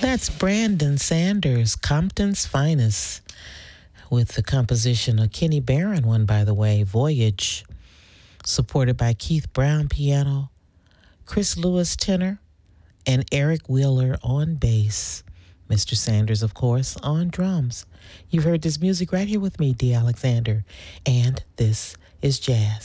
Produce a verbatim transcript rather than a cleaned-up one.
That's Brandon Sanders, Compton's Finest, with the composition of Kenny Barron, one by the way, Voyage, supported by Keith Brown piano, Chris Lewis tenor, and Eric Wheeler on bass. Mister Sanders, of course, on drums. You've heard this music right here with me, Dee Alexander, and this is Jazz.